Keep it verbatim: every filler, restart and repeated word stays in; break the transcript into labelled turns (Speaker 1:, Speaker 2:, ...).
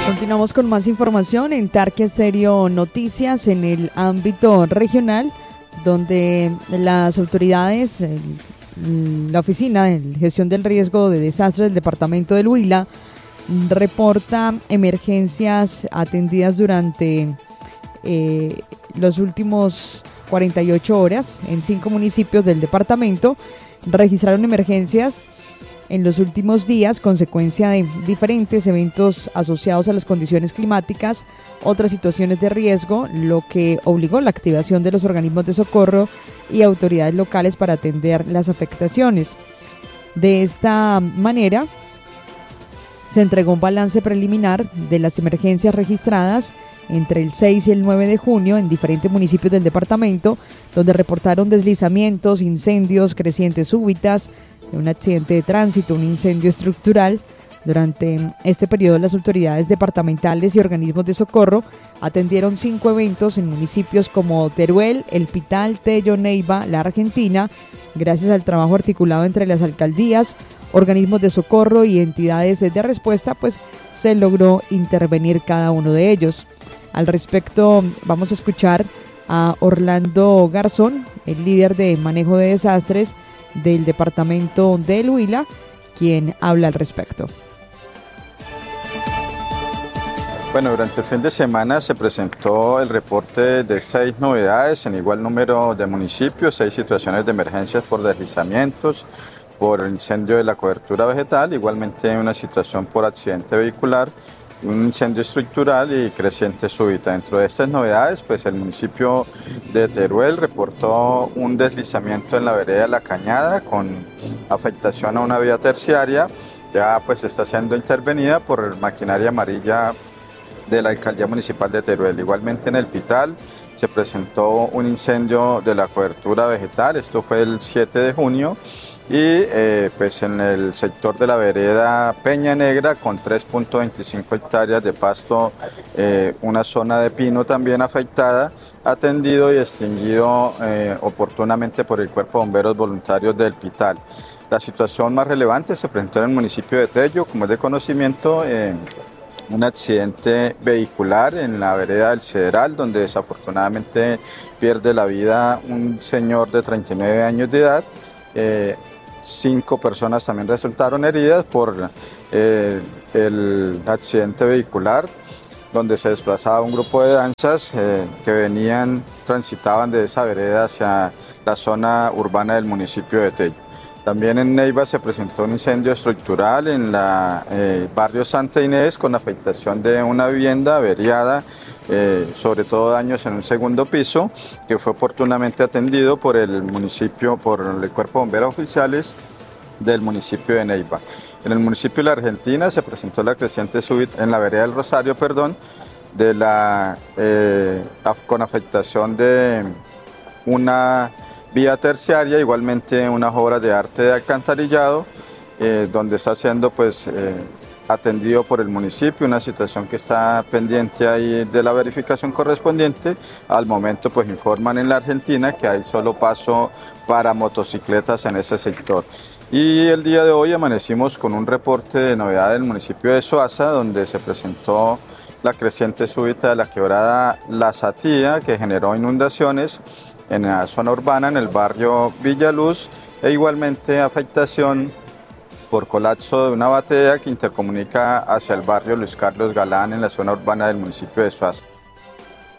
Speaker 1: Continuamos con más información en Tarque Estéreo Noticias en el ámbito regional, donde las autoridades, el, la Oficina de Gestión del Riesgo de Desastres del Departamento del Huila, reporta emergencias atendidas durante eh, los últimos cuarenta y ocho horas en cinco municipios del departamento. Registraron emergencias en los últimos días, consecuencia de diferentes eventos asociados a las condiciones climáticas, otras situaciones de riesgo, lo que obligó la activación de los organismos de socorro y autoridades locales para atender las afectaciones. De esta manera, se entregó un balance preliminar de las emergencias registradas entre el seis y el nueve de junio en diferentes municipios del departamento, donde reportaron deslizamientos, incendios, crecientes súbitas, un accidente de tránsito, un incendio estructural. Durante este periodo, las autoridades departamentales y organismos de socorro atendieron cinco eventos en municipios como Teruel, El Pital, Tello, Neiva, La Argentina. Gracias al trabajo articulado entre las alcaldías, organismos de socorro y entidades de respuesta, pues se logró intervenir cada uno de ellos. Al respecto, vamos a escuchar a Orlando Garzón, el líder de manejo de desastres del departamento del Huila, quien habla al respecto.
Speaker 2: Bueno, durante el fin de semana se presentó el reporte de seis novedades en igual número de municipios, seis situaciones de emergencias por deslizamientos, por incendio de la cobertura vegetal, igualmente una situación por accidente vehicular, un incendio estructural y creciente súbita. Dentro de estas novedades, pues el municipio de Teruel reportó un deslizamiento en la vereda La Cañada con afectación a una vía terciaria. Ya pues está siendo intervenida por maquinaria amarilla de la Alcaldía Municipal de Teruel. Igualmente en El Pital se presentó un incendio de la cobertura vegetal, esto fue el siete de junio, y eh, pues en el sector de la vereda Peña Negra con tres punto veinticinco hectáreas de pasto, eh, una zona de pino también afectada, atendido y extinguido eh, oportunamente por el Cuerpo de Bomberos Voluntarios del Pital. La situación más relevante se presentó en el municipio de Tello, como es de conocimiento, eh, un accidente vehicular en la vereda del Cedral, donde desafortunadamente pierde la vida un señor de treinta y nueve años de edad. Eh, Cinco personas también resultaron heridas por eh, el accidente vehicular, donde se desplazaba un grupo de danzas eh, que venían, transitaban de esa vereda hacia la zona urbana del municipio de Tello. También en Neiva se presentó un incendio estructural en la eh, barrio Santa Inés con afectación de una vivienda averiada, eh, sobre todo daños en un segundo piso, que fue oportunamente atendido por el municipio, por el Cuerpo de Bomberos Oficiales del municipio de Neiva. En el municipio de La Argentina se presentó la creciente súbita en la vereda del Rosario, perdón, de la, eh, con afectación de una vía terciaria, igualmente unas obras de arte de alcantarillado, eh, donde está siendo pues eh, atendido por el municipio, una situación que está pendiente ahí de la verificación correspondiente. Al momento pues informan en la Argentina que hay solo paso para motocicletas en ese sector. Y el día de hoy amanecimos con un reporte de novedad del municipio de Soaza, donde se presentó la creciente súbita de la quebrada La Satía, que generó inundaciones en la zona urbana, en el barrio Villaluz, e igualmente afectación por colapso de una batea que intercomunica hacia el barrio Luis Carlos Galán en la zona urbana del municipio de Soaza.